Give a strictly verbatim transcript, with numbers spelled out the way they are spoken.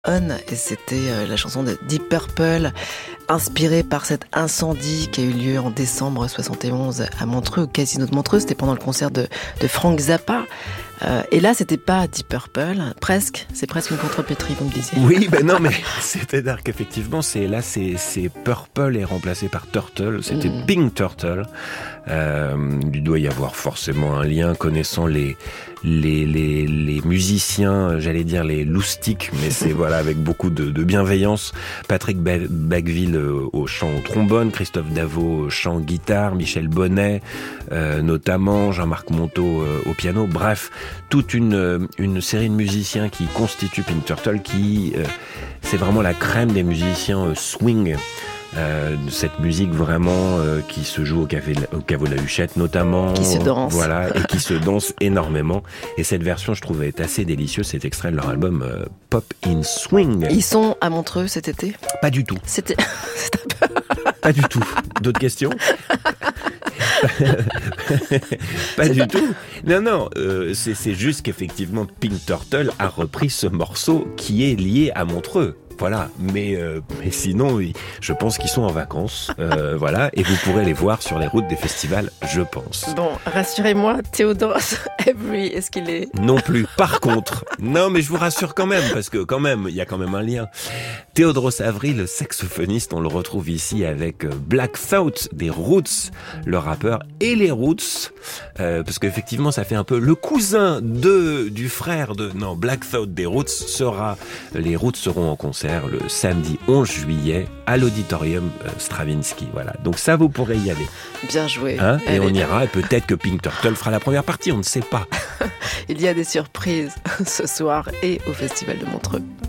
On, et c'était euh, la chanson de Deep Purple, inspirée par cet incendie qui a eu lieu en décembre soixante et onze à Montreux, au Casino de Montreux. C'était pendant le concert de, de Frank Zappa. Euh, et là, c'était pas Deep Purple, presque. C'est presque une contrepétrie, vous me disiez. Oui, ben non, mais c'est-à-dire qu'effectivement, c'est là, c'est, c'est Purple est remplacé par Turtle. C'était mmh. Pink Turtle. Euh, il doit y avoir forcément un lien connaissant les les les, les musiciens, j'allais dire les loustiques, mais c'est voilà avec beaucoup de, de bienveillance. Patrick Bacqueville au chant au trombone, Christophe Davo au chant guitare, Michel Bonnet euh, notamment, Jean-Marc Monteau euh, au piano. Bref, toute une une série de musiciens qui constituent Pink Turtle, qui euh, c'est vraiment la crème des musiciens euh, swing. Euh, cette musique vraiment euh, qui se joue au café au caveau de la Huchette notamment, qui se danse, voilà, et qui se danse énormément. Et cette version, je trouvais, est assez délicieuse. Cet extrait de leur album euh, Pop in Swing. Ils sont à Montreux cet été ? Pas du tout. C'était pas du tout. D'autres questions ? Pas du tout. Non, non, euh, c'est, c'est juste qu'effectivement Pink Turtle a repris ce morceau qui est lié à Montreux. Voilà, mais, euh, mais sinon, oui, je pense qu'ils sont en vacances, euh, voilà, et vous pourrez les voir sur les routes des festivals, je pense. Bon, rassurez-moi, Théodore Avery, est-ce qu'il est... Non plus, par contre, non, mais je vous rassure quand même, parce que quand même, il y a quand même un lien. Théodore Avery, le saxophoniste, on le retrouve ici avec Black Thought des Roots, le rappeur, et les Roots, euh, parce qu'effectivement, ça fait un peu le cousin de, du frère de, non, Black Thought des Roots sera, les Roots seront en concert le samedi onze juillet à l'auditorium Stravinsky. Voilà. Donc ça, vous pourrez y aller. Bien joué. Hein, et Allez. on ira, et peut-être que Pink Turtle fera la première partie, on ne sait pas. Il y a des surprises ce soir et au Festival de Montreux.